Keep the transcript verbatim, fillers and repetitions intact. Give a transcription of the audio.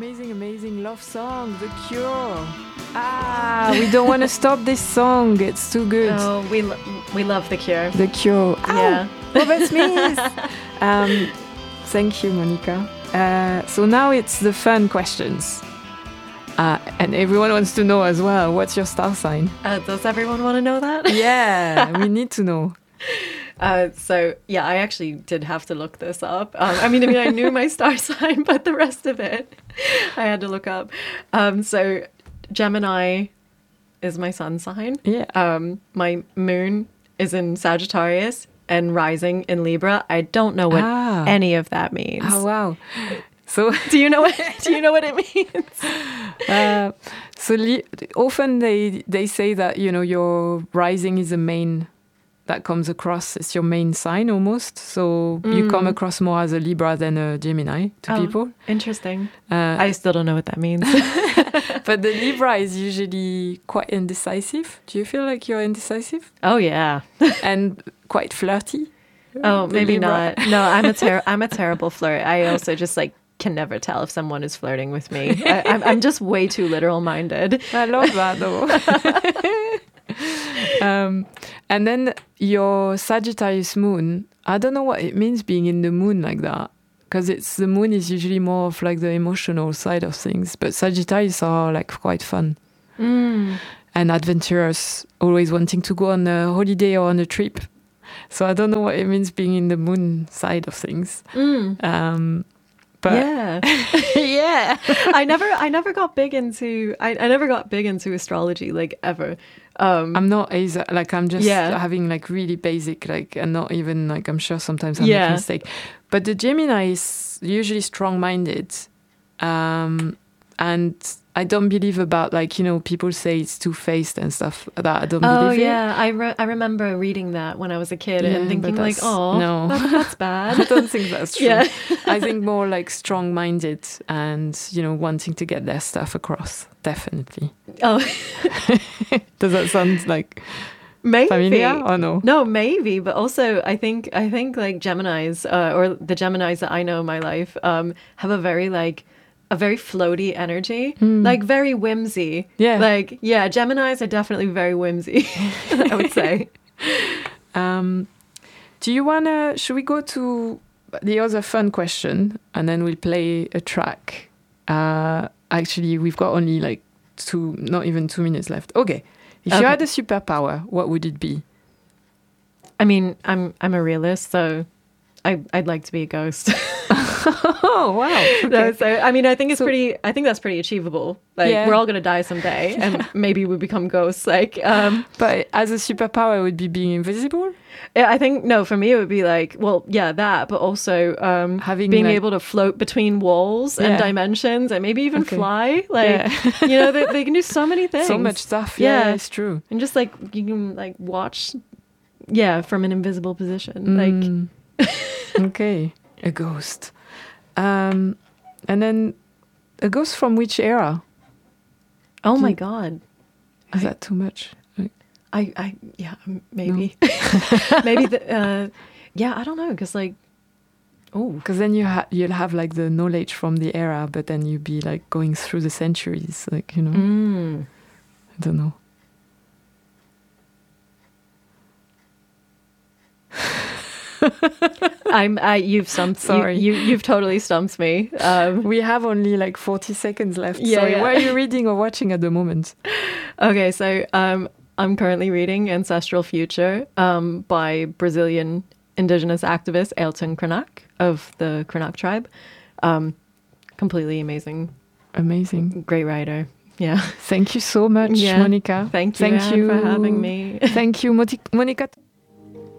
amazing, amazing love song, The Cure. Ah, we don't want to stop this song. It's too good. Oh, we lo- we love The Cure. The Cure. Ow! Yeah. Robert Smith. um, thank you, Monica. Uh, so now it's the fun questions. Uh, and everyone wants to know as well, what's your star sign? Uh, does everyone want to know that? Yeah, we need to know. Uh, so, yeah, I actually did have to look this up. Um, I mean, I mean, I knew my star sign, but the rest of it, I had to look up. Um, so, Gemini is my sun sign. Yeah. Um, my moon is in Sagittarius and rising in Libra. I don't know what Ah. any of that means. Oh, wow. So, Do you know what? Do you know what it means? uh, so li- often they they say that, you know, your rising is the main that comes across. It's your main sign almost. So you come across more as a Libra than a Gemini to Oh, people. Interesting. Uh, I still don't know what that means. but the Libra is usually quite indecisive. Do you feel like you're indecisive Oh yeah. and quite flirty? Oh, The maybe Libra. not. No, I'm a ter- I'm a terrible flirt. I also just like can never tell if someone is flirting with me. I, I'm I'm just way too literal minded. I love that though. um, and then your Sagittarius moon, I don't know what it means being in the moon like that. Because it's the moon is usually more of like the emotional side of things. But Sagittarius are like quite fun Mm. and adventurous, always wanting to go on a holiday or on a trip. So I don't know what it means being in the moon side of things. Mm. Um, but Yeah. yeah. I never I never got big into I, I never got big into astrology like ever. Um I'm not as like I'm just Yeah. having like really basic like and not even like I'm sure sometimes I Yeah. make mistake. But the Gemini is usually strong-minded, um, and I don't believe about like you know people say it's two-faced and stuff that I don't Oh believe yeah, I re- I remember reading that when I was a kid Yeah, and thinking but like, that's- oh, no. that, that's it. bad. I don't think that's true. Yeah. I think more like strong-minded and you know wanting to get their stuff across. Definitely. Oh, Does that sound like maybe. familiar or no? No, maybe, but also I think I think like Geminis uh, or the Geminis that I know in my life um, have a very like a very floaty energy, like very whimsy. Yeah. Like yeah, Geminis are definitely very whimsy. I would say. Um, do you wanna? Should we go to the other fun question and then we'll play a track? Uh, actually, we've got only like two, not even two minutes left. Okay. If you Okay. had a superpower, what would it be? I mean, I'm I'm a realist, so I I'd like to be a ghost. Oh wow! No, so I mean, I think it's pretty. I think that's pretty achievable. Like Yeah. we're all gonna die someday, and maybe we become ghosts. Like, um, But as a superpower, it would be being invisible. yeah, I think no. For me, it would be like, well, yeah, that, but also um, Having, being like- able to float between walls and Yeah. dimensions, and maybe even Okay. fly. Like, Yeah. you know, they, they can do so many things. So much stuff. Yeah, Yeah. it's true. and just like you can like watch, yeah, from an invisible position. Like, Mm. Okay, a ghost. Um, and then a ghost from which era? oh Do my you- god. Is I- that too much? Like, I, I, yeah, m- maybe, maybe the, uh, yeah, I don't know, because like, oh, Because then you ha- you'll have like the knowledge from the era, but then you'll be like going through the centuries, like you know. mm. I don't know. I'm, I, you've stumped, you- Sorry. you, you've totally stumped me. Um, We have only like forty seconds left. Yeah, Sorry, yeah. what are you reading or watching at the moment? okay, so um, I'm currently reading Ancestral Future um, by Brazilian indigenous activist Ailton Krenak of the Krenak tribe. Um, completely amazing, Amazing. great writer. Yeah, Thank you so much, Yeah. Monica. thank you, Thank Anne, you for having me. Thank you, Moti- Monica.